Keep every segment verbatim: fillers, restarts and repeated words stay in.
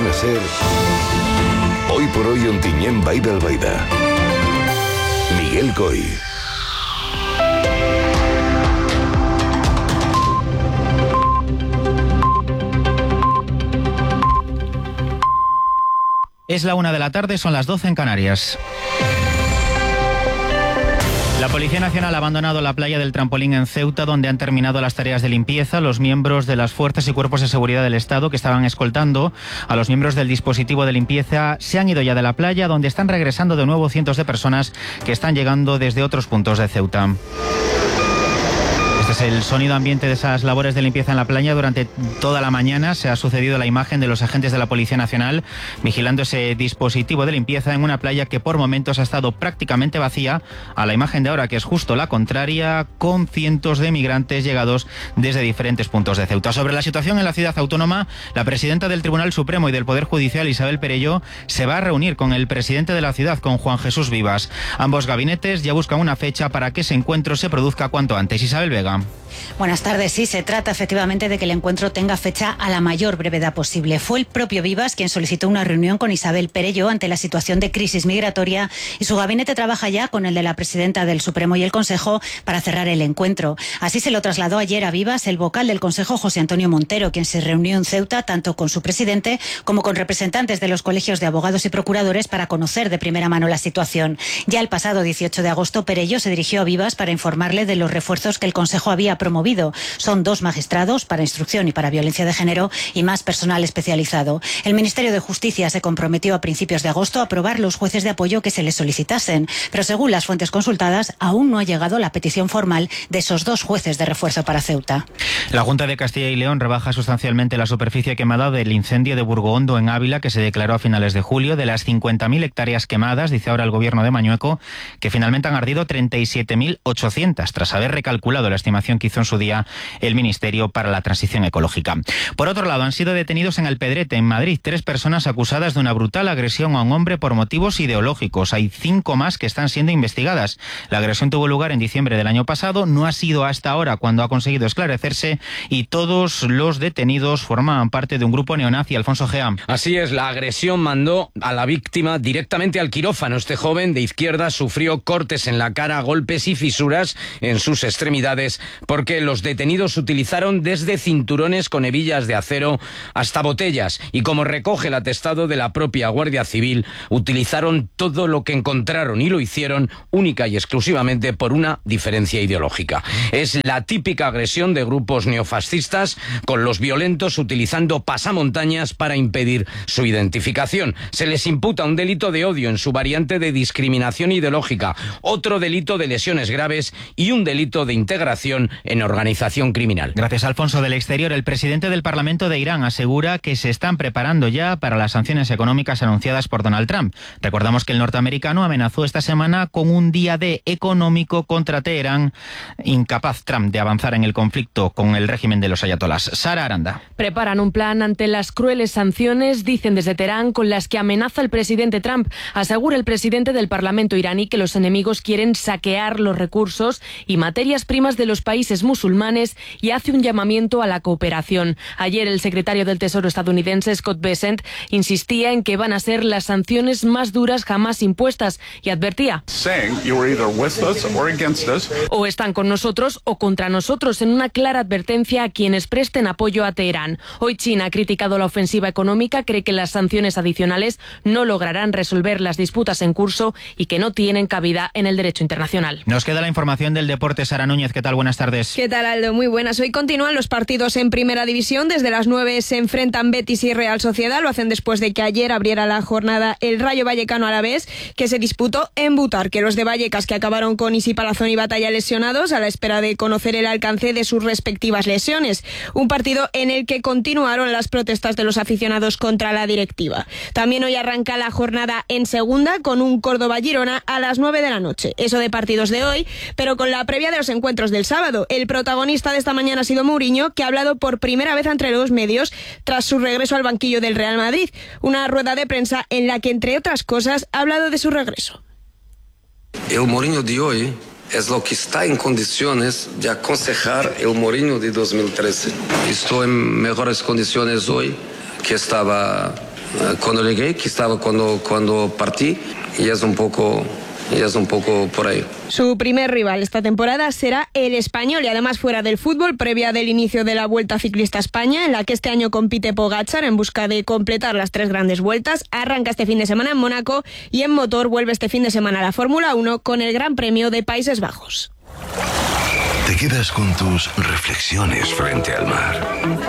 Cadena Ser, Hoy por Hoy Ontinyent Vall d'Albaida. Miguel Coy. Es la una de la tarde, son las doce en Canarias. La Policía Nacional ha abandonado la playa del Trampolín en Ceuta, donde han terminado las tareas de limpieza. Los miembros de las fuerzas y cuerpos de seguridad del Estado que estaban escoltando a los miembros del dispositivo de limpieza se han ido ya de la playa, donde están regresando de nuevo cientos de personas que están llegando desde otros puntos de Ceuta. Este es el sonido ambiente de esas labores de limpieza en la playa. Durante toda la mañana se ha sucedido la imagen de los agentes de la Policía Nacional vigilando ese dispositivo de limpieza en una playa que por momentos ha estado prácticamente vacía, a la imagen de ahora que es justo la contraria, con cientos de migrantes llegados desde diferentes puntos de Ceuta. Sobre la situación en la ciudad autónoma, la presidenta del Tribunal Supremo y del Poder Judicial, Isabel Perelló, se va a reunir con el presidente de la ciudad, con Juan Jesús Vivas. Ambos gabinetes ya buscan una fecha para que ese encuentro se produzca cuanto antes. Isabel Vega. Buenas tardes. Sí, se trata efectivamente de que el encuentro tenga fecha a la mayor brevedad posible. Fue el propio Vivas quien solicitó una reunión con Isabel Perelló ante la situación de crisis migratoria y su gabinete trabaja ya con el de la presidenta del Supremo y el Consejo para cerrar el encuentro. Así se lo trasladó ayer a Vivas el vocal del Consejo, José Antonio Montero, quien se reunió en Ceuta tanto con su presidente como con representantes de los colegios de abogados y procuradores para conocer de primera mano la situación. Ya el pasado dieciocho de agosto, Perelló se dirigió a Vivas para informarle de los refuerzos que el Consejo había promovido. Son dos magistrados para instrucción y para violencia de género y más personal especializado. El Ministerio de Justicia se comprometió a principios de agosto a aprobar los jueces de apoyo que se les solicitasen, pero según las fuentes consultadas, aún no ha llegado la petición formal de esos dos jueces de refuerzo para Ceuta. La Junta de Castilla y León rebaja sustancialmente la superficie quemada del incendio de Burgohondo en Ávila, que se declaró a finales de julio. De las cincuenta mil hectáreas quemadas, dice ahora el gobierno de Mañueco, que finalmente han ardido treinta y siete mil ochocientas, tras haber recalculado la estimación que hizo en su día el Ministerio para la Transición Ecológica. Por otro lado, han sido detenidos en El Pedrete, en Madrid, tres personas acusadas de una brutal agresión a un hombre por motivos ideológicos. Hay cinco más que están siendo investigadas. La agresión tuvo lugar en diciembre del año pasado, no ha sido hasta ahora cuando ha conseguido esclarecerse, y todos los detenidos formaban parte de un grupo neonazi. Alfonso Gea. Así es, la agresión mandó a la víctima directamente al quirófano. Este joven de izquierda sufrió cortes en la cara, golpes y fisuras en sus extremidades, porque los detenidos utilizaron desde cinturones con hebillas de acero hasta botellas, y como recoge el atestado de la propia Guardia Civil, utilizaron todo lo que encontraron y lo hicieron única y exclusivamente por una diferencia ideológica. Es la típica agresión de grupos neofascistas, con los violentos utilizando pasamontañas para impedir su identificación. Se les imputa un delito de odio en su variante de discriminación ideológica, otro delito de lesiones graves y un delito de integración en organización criminal. Gracias, Alfonso. Del exterior, el presidente del Parlamento de Irán asegura que se están preparando ya para las sanciones económicas anunciadas por Donald Trump. Recordamos que el norteamericano amenazó esta semana con un día D económico contra Teherán, incapaz Trump de avanzar en el conflicto con el régimen de los ayatolás. Sara Aranda. Preparan un plan ante las crueles sanciones, dicen desde Teherán, con las que amenaza el presidente Trump. Asegura el presidente del Parlamento iraní que los enemigos quieren saquear los recursos y materias primas de los países musulmanes y hace un llamamiento a la cooperación. Ayer el secretario del Tesoro estadounidense, Scott Bessent, insistía en que van a ser las sanciones más duras jamás impuestas y advertía: o están con nosotros o contra nosotros, en una clara advertencia a quienes presten apoyo a Teherán. Hoy China ha criticado la ofensiva económica, cree que las sanciones adicionales no lograrán resolver las disputas en curso y que no tienen cabida en el derecho internacional. Nos queda la información del deporte. Sara Núñez, ¿qué tal? Buenas tardes. ¿Qué tal, Aldo? Muy buenas. Hoy continúan los partidos en Primera División. Desde las nueve se enfrentan Betis y Real Sociedad. Lo hacen después de que ayer abriera la jornada el Rayo Vallecano Alavés, que se disputó en Butarque. Los de Vallecas, que acabaron con Isi Palazón y Batalla lesionados a la espera de conocer el alcance de sus respectivas lesiones. Un partido en el que continuaron las protestas de los aficionados contra la directiva. También hoy arranca la jornada en Segunda con un Córdoba-Girona a las nueve de la noche. Eso de partidos de hoy, pero con la previa de los encuentros del sábado. El protagonista de esta mañana ha sido Mourinho, que ha hablado por primera vez ante los medios tras su regreso al banquillo del Real Madrid. Una rueda de prensa en la que, entre otras cosas, ha hablado de su regreso. El Mourinho de hoy es lo que está en condiciones de aconsejar el Mourinho de dos mil trece. Estoy en mejores condiciones hoy que estaba cuando llegué, que estaba cuando, cuando partí, y es un poco, y es un poco por ahí. Su primer rival esta temporada será el Español y además fuera del fútbol, previa del inicio de la Vuelta Ciclista a España, en la que este año compite Pogačar en busca de completar las tres grandes vueltas. Arranca este fin de semana en Mónaco y en motor vuelve este fin de semana a la Fórmula uno con el Gran Premio de Países Bajos. Te quedas con tus reflexiones frente al mar,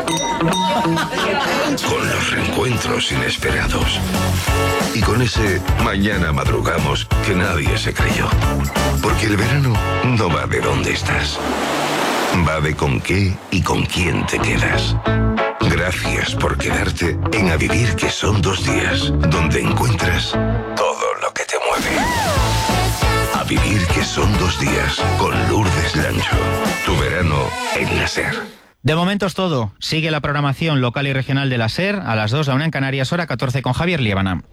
con los reencuentros inesperados y con ese mañana madrugamos que nadie se creyó. Porque el verano no va de dónde estás, va de con qué y con quién te quedas. Gracias por quedarte en A Vivir, que son dos días, donde encuentras todo lo que te mueve. A Vivir, que son dos días, con Lourdes Lancho. Tu verano en la SER. De momento es todo. Sigue la programación local y regional de la SER a las dos, la una en Canarias, hora catorce con Javier Liébana.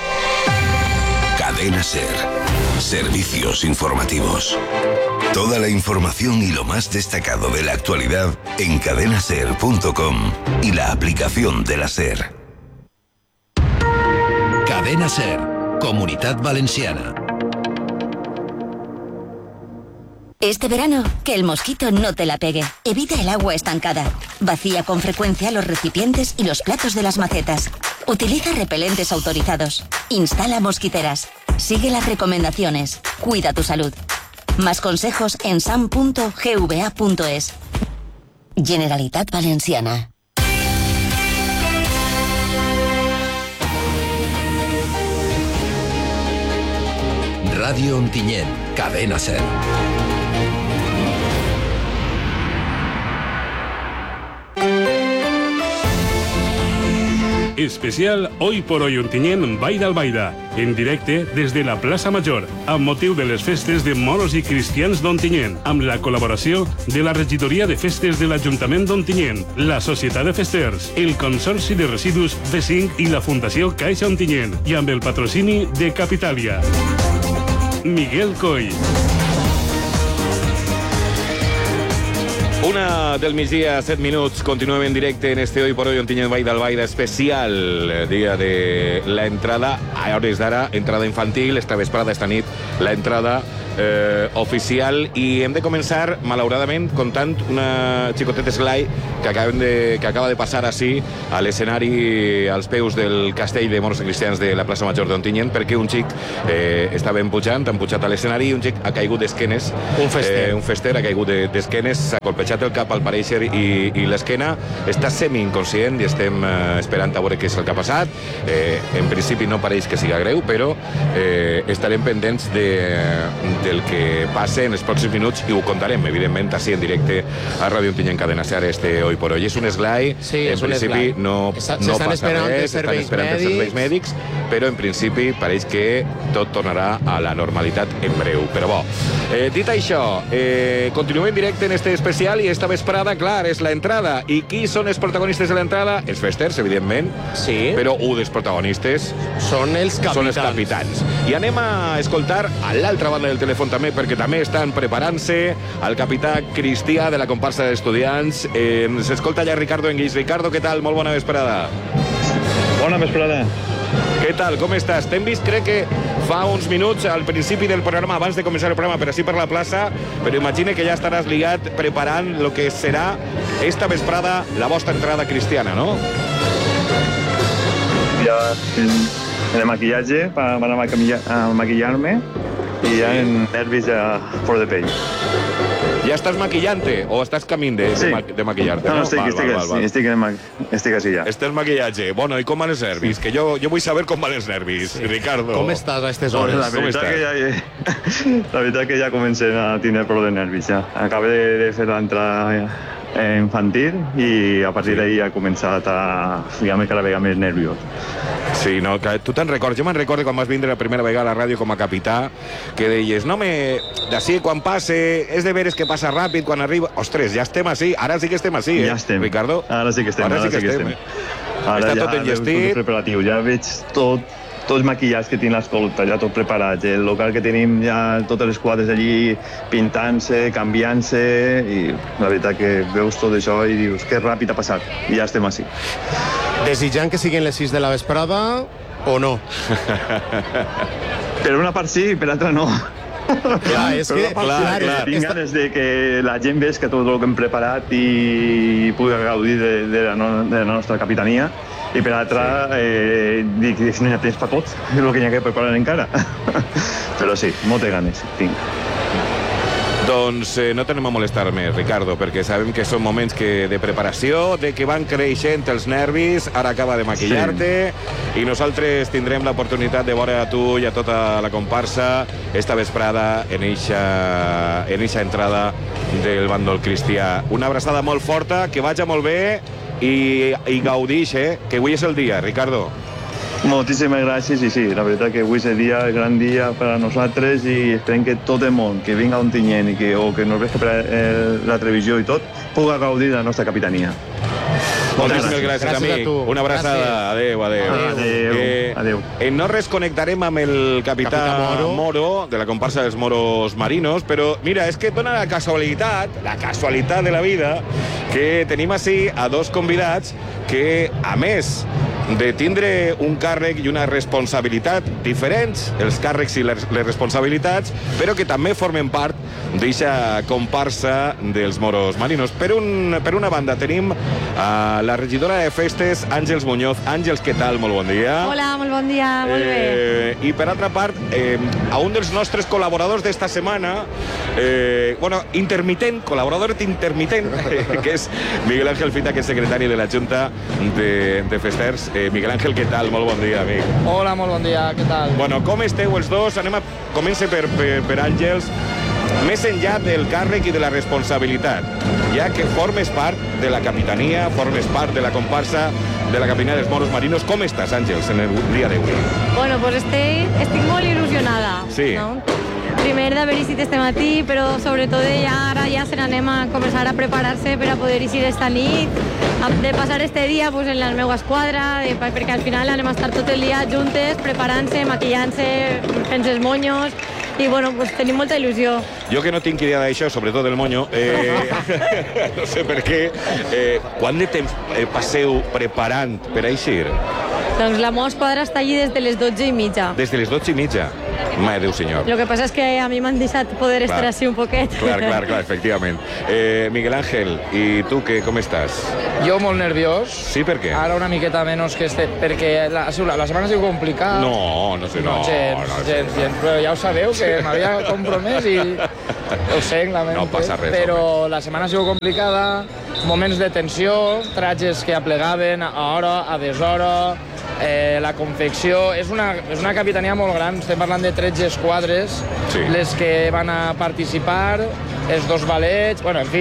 Cadena SER. Servicios informativos. Toda la información y lo más destacado de la actualidad en cadena ser punto com y la aplicación de la SER. Cadena SER, Comunitat Valenciana. Este verano, que el mosquito no te la pegue. Evita el agua estancada. Vacía con frecuencia los recipientes y los platos de las macetas. Utiliza repelentes autorizados. Instala mosquiteras. Sigue las recomendaciones. Cuida tu salud. Más consejos en sam punto gva punto es. Generalitat Valenciana. Radio Ontinyent, Cadena SER. Especial Hoy por Hoy Ontinyent Vall d'Albaida, en directe des de la plaça Major, amb motiu de les festes de moros i cristians d'Ontinyent, amb la col·laboració de la Regidoria de Festes de l'Ajuntament d'Ontinyent, la Societat de Festers, el Consorci de Residus V cinc i la Fundació Caixa Ontinyent, i amb el patrocini de Capitalia. Miguel Coy. Una del migdia, set minuts. Continuem en directe en este Hoy por Hoy Ontinyent Vall d'Albaida especial, dia de la entrada, a hores d'ara, entrada infantil, esta vesprada, esta nit, la entrada eh, oficial, i hem de començar, malauradament, contant una xicoteta esglai que, acaben de, que acaba de passar així a l'escenari als peus del castell de moros i cristians de la plaça Major d'Ontinyent, perquè un xic eh, estava empujant, ha empujat a l'escenari i un xic ha caigut d'esquenes. Un fester. Eh, un fester ha caigut d'esquenes, s'ha colpejat el cap al pareixer i, i l'esquena, està semi-inconscient i estem eh, esperant a veure què és el que ha passat. Eh, en principi no pareix que siga greu, però eh, estarem pendents de, del que passe en els pròxims minuts i ho contarem, evidentment, així en directe a Ràdio Ontinyent Cadena SER este Hoy por Hoy. És un esglai, sí, en és principi esglai. no, no passa res, estan esperant els serveis mèdics, però en principi pareix que tot tornarà a la normalitat en breu. Però bo, eh, dit això, eh, continuem en directe en este especial i esta vesprada, clar, és la entrada. I qui són els protagonistes de l'entrada? Els festers, evidentment, sí. Però un dels protagonistes són els capitans. Són els capitans. I anem a escoltar a l'altra banda del telèfon també, perquè també estan preparant-se el capità Cristià de la comparsa d'estudiants. Eh, S'escolta ja Ricardo Enguix. Ricardo, què tal? Molt bona vesprada. Bona vesprada. Què tal? Com estàs? T'hem vist, crec que fa uns minuts al principi del programa, abans de començar el programa, per així per la plaça, però imagina que ja estaràs ligat preparant el que serà esta vesprada la vostra entrada cristiana, no? Ja en, en el maquillatge, per anar a maquillar-me, i ja en nervis a flor de pell. Ja estàs maquillant-te o estàs camí de, sí. de, ma de maquillar-te? No, no, estic, val, estic, val, val, val. estic, ma estic així ja. Estàs maquillatge. Bueno, i com van els nervis? Sí. Que jo, jo vull saber com van els nervis, sí. Ricardo. Com estàs a aquestes hores? La veritat, que ja, la veritat que ja comencem a tenir prou de nervis, ja. Acabo de, de fer l'entrada infantil i a partir d'ahir ha començat a ficar-me cada vegada més nerviós. Sí, no, que tu te'n recordes, jo me'n recordo quan vas vindre la primera vegada a la ràdio com a capità, que deies, no me... d'ací quan passe, és de veres que passa ràpid quan arriba... Ostres, ja estem així, ara sí que estem així, eh, ja estem. Ricardo? Ara sí que estem, ara, ara sí que estem. estem. Ara està ja tot enllestit. Tot preparatiu, ja veig tot, tots els maquillats que tinc l'escolta, ja tot preparat. El local que tenim, ja totes les quadres allí pintant-se, canviant-se, i la veritat que veus tot això i dius que ràpid ha passat, i ja estem així. Desitjant que siguin les sis de la vesprada o no? Per una part sí, per l'altra no. Clar, és que... Clar, clar, clar. Tinc ganes de que la gent ves que tot el que hem preparat i pugui gaudir de, de, la, no, de la nostra capitania. I per l'altra, eh, dic que no hi ha temps per tot, és el que hi ha que preparar encara. Però sí, moltes ganes tinc. Doncs eh, no tenem a molestar més, Ricardo, perquè sabem que són moments que de preparació, de que van creixent els nervis, ara acaba de maquillar-te, sí. I nosaltres tindrem l'oportunitat de veure a tu i a tota la comparsa esta vesprada en eixa, en eixa entrada del bàndol cristià. Una abraçada molt forta, que vagi molt bé i, i gaudix, eh? Que avui és el dia, Ricardo. Moltíssimes gràcies i sí, la veritat que avui és el dia, el gran dia per a nosaltres i esperem que tot el món que vinga a Ontinyent i que, o que nos vegi per la televisió i tot pugui gaudir de la nostra capitania. Moltíssimes gràcies, gràcies amic. Una abraçada. Gràcies. Adéu, adéu. Adéu. Eh, adéu. Eh, no res connectarem amb el capità, capità Moro. Moro, de la comparsa dels moros marinos, però mira, és que dona la casualitat, la casualitat de la vida, que tenim així a dos convidats que, a més de tindre un càrrec i una responsabilitat diferents, els càrrecs i les, les responsabilitats, però que també formen part d'eixa comparsa dels moros marinos. Per, un, per una banda tenim a la regidora de festes, Àngels Muñoz. Àngels, què tal? Molt bon dia. Hola, molt bon dia, molt bé. Eh, I per altra part, eh, a un dels nostres col·laboradors d'esta setmana, eh, bueno, intermitent, col·laborador intermitent, que és Miguel Ángel Fita, que és secretari de la Junta de, de Festers. Eh, Miguel Ángel, què tal? Molt bon dia, amic. Hola, molt bon dia, què tal? Bueno, com esteu els dos? Anem a... Comença per, per, per Àngels. Més enllà del càrrec i de la responsabilitat, ja que formes part de la capitania, formes part de la comparsa de la capitania dels moros marinos. Com estàs, Àngels, en el dia d'avui? Bueno, pues estic, estic molt il·lusionada. Sí. No? Primer d'haver eixit este matí, però sobretot ja ara ja se n'anem a començar a preparar-se per a poder eixir esta nit, de passar este dia pues, en la meva esquadra, de, perquè al final anem a estar tot el dia juntes, preparant-se, maquillant-se, fent els monyos, i bueno, pues tenim molta il·lusió. Jo que no tinc idea d'això, sobretot del monyo, eh, no sé per què, eh, quant de temps eh, passeu preparant per a eixir? Doncs la meva esquadra està allí des de les dotze i mitja. Des de les dotze i mitja? Mare Déu, senyor. Lo que passa és que a mi m'han deixat poder estar així un poquet. Clar, clar, clar, efectivament. Eh, Miguel Ángel, i tu que, com estàs? Jo molt nerviós. Sí, per què? Ara una miqueta menys que este, perquè la, la, la setmana ha sigut complicada. No, no sé, no. No, gens, no, gens, gens, però ja ho sabeu, que m'havia compromès i ho sé, lamento. No passa res, però home. La setmana ha sigut complicada, moments de tensió, tratges que aplegaven a hora, a deshora, eh, la confecció... És una, és una capitania molt gran, estem parlant de tretze esquadres, sí. Les que van a participar, els dos balets, bueno, en fi,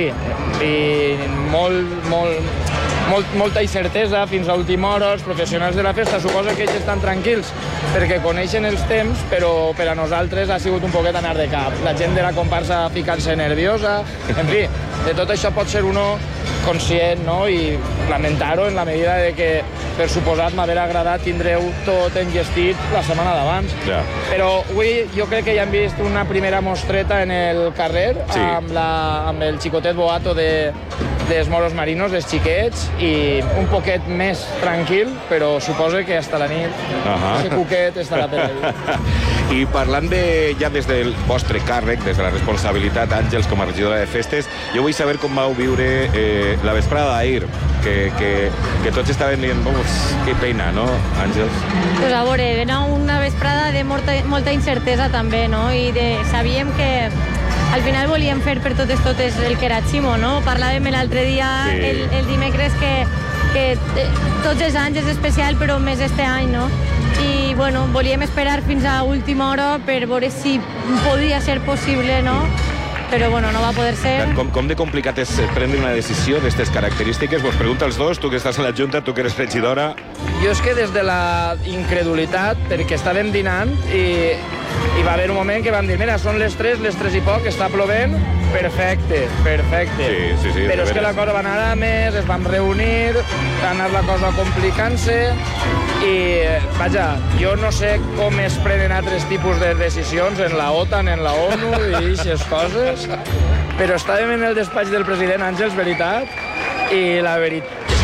i molt, molt, molt, molta incertesa fins a última hora. Els professionals de la festa suposo que ells estan tranquils perquè coneixen els temps, però per a nosaltres ha sigut un poquet anar de cap. La gent de la comparsa ficant-se nerviosa, en fi, de tot això pot ser uno conscient, no? I lamentar-ho en la medida de que, per suposat, m'haver agradat tindreu tot enllestit la setmana d'abans. Ja. Però avui jo crec que ja hem vist una primera mostreta en el carrer, sí. amb, la, amb el xicotet boato de, dels moros marinos, dels xiquets, i un poquet més tranquil, però suposo que hasta la nit aquest cuquet estarà per allà. I parlant de, ja des del vostre càrrec, des de la responsabilitat, Àngels, com a regidora de festes, jo vull saber com vau viure eh, la vesprada d'ahir, que, que, que tots estaven dient, que pena, no, Àngels? Pues a veure, era una vesprada de molta, molta incertesa també, no? I de, sabíem que al final volíem fer per totes totes el que era Ximo, no? Parlàvem l'altre dia, sí. el, el dimecres, que, que tots els anys és especial, però més este any, no? I, bueno, volíem esperar fins a última hora per veure si podia ser possible, no? Però, bueno, no va poder ser. Com, com de complicat és prendre una decisió d'aquestes característiques? Vos pregunta els dos, tu que estàs a la Junta, tu que eres regidora. Jo és que des de la incredulitat, perquè estàvem dinant i, i va haver un moment que vam dir, mira, són les tres, les tres i poc, està plovent, perfecte, perfecte. Sí, sí, sí. Però és que la cosa va anar a més, es vam reunir, va anar la cosa complicant-se i, vaja, jo no sé com es prenen altres tipus de decisions en la OTAN, en la ONU i aquestes coses, però estàvem en el despatx del president Àngels, veritat, i la veritat és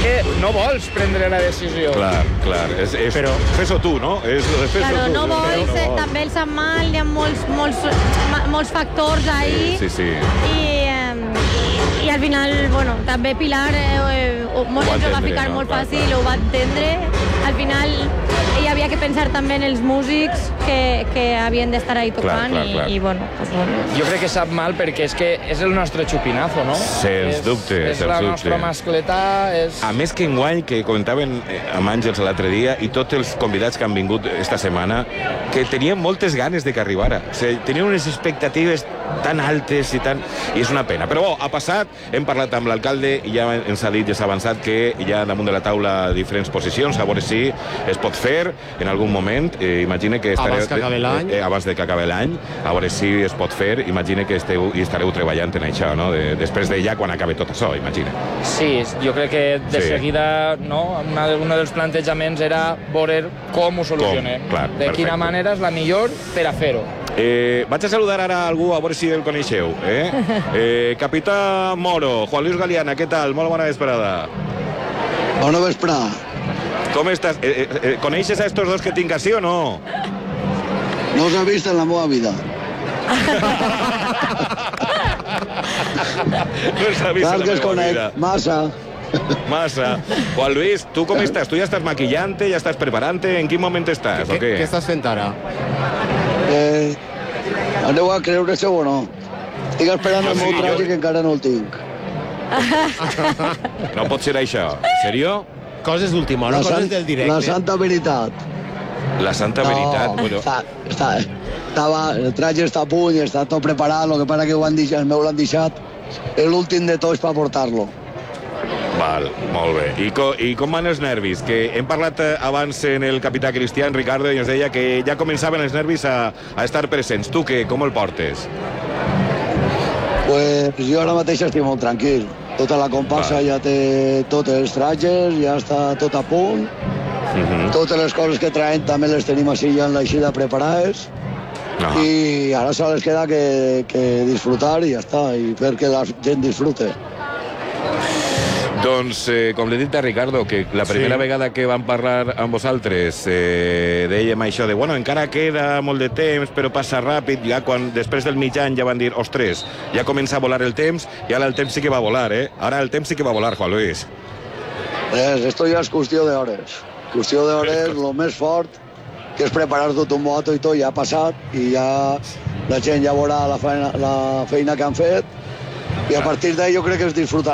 que no vols prendre la decisió. Clar, clar. És, és, però fes-ho tu, no? És lo de fes-ho Claro, tu. no vols, no eh, vols. també el sap mal, hi ha molts, molts, ma- molts factors ahí. Sí, sí. I, eh, i, i al final, bueno, també Pilar, eh, eh, molt Ho va ens ho va entendre, ficar no? molt Clar, fàcil, ho va entendre. Al final, ella havia que pensar també en els músics que, que havien d'estar ahí tocant clar, clar. I, i, bueno, pues, bueno. Jo crec que sap mal perquè és que és el nostre xupinazo, no? Sens És- dubte, És sens la dubte. nostra mascletà, és... A més que enguany, que comentaven eh, amb Àngels l'altre dia, i tots els convidats que han vingut esta setmana, que tenien moltes ganes de que arribara. O sigui, tenien unes expectatives tan altes i tan... I és una pena. Però bo, ha passat, hem parlat amb l'alcalde i ja ens ha dit, ja s'ha avançat, que hi ha damunt de la taula diferents posicions, a veure si es pot fer en algun moment. Eh, imagine que estareu... Abans que acabi l'any. Eh, abans de que acabi l'any, a veure si es pot fer. Imagine que esteu i estareu treballant en això, no? De, després de ja quan acabi tot això, imagine. Sí, jo crec que de Sí. seguida, no? Una, un dels plantejaments era veure com ho solucionem. Com, clar, de perfecte. quina manera és la millor per a fer-ho. Eh, vaig a saludar ara algú, a veure si el coneixeu. Eh? Eh, Capità Moro, Juan Luis Galeana, què tal? Molt bona vesprada. Bona vesprada. Com estàs? Eh, eh, eh, coneixes a estos dos que tinc així o no? No s'ha vist en la meva vida. No s'ha vist Clar en la que es meva conec, vida. massa. Massa. Juan Luis, tu com estàs? Tu ja estàs maquillant-te, ja estàs preparant-te? En quin moment estàs? Què, o què? què estàs fent ara? Eh, aneu a creure-se-ho o no? Estic esperant el Jo meu sí, traje jo- que encara no el tinc. No pot ser això. En sèrio? Coses d'última hora, La coses san- del directe. La santa veritat. La santa veritat. No, Bueno, està, està, estava, el traje està a punt, està tot preparat, el que passa que ho han deixat, el meu l'han deixat, és l'últim de tots per portar-lo. val, molt bé. I, co I com van els nervis? Que hem parlat eh, abans en el capità Cristian, Ricardo, i ens deia que ja començaven els nervis a, a estar presents. Tu què? Com el portes? Pues jo ara mateix estic molt tranquil. Tota la comparsa ja té tots els trajes, ja està tot a punt. Uh -huh. Totes les coses que traiem també les tenim així ja en l'aixida preparades. Ah. I ara sols queda que, que disfrutar i ja està, i fer que la gent disfrute. Doncs, eh, com l'he dit a Ricardo, que la primera Sí. vegada que vam parlar amb vosaltres eh, dèiem això de, bueno, encara queda molt de temps, però passa ràpid. Ja quan, després del mig any ja van dir, ostres, ja comença a volar el temps, i ara el temps sí que va volar, eh? Ara el temps sí que va volar, Juan Luis. Res, esto ja és qüestió d'hores. Qüestió d'hores, el més fort, que és preparar tot un moto i tot, ja ha passat, i ja la gent ja veurà la feina, la feina que han fet, i a partir d'ahí jo crec que es disfrutarà.